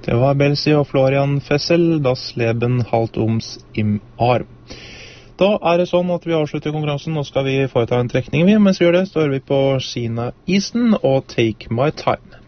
Det var Belsi og Florian Fessel, Das Leben halt ums im Arm. Da det sånn at vi avslutter konkurransen. Nå skal vi foreta en trekning, mens vi gjør det, så hører vi på Sheena Easton og Take My Time.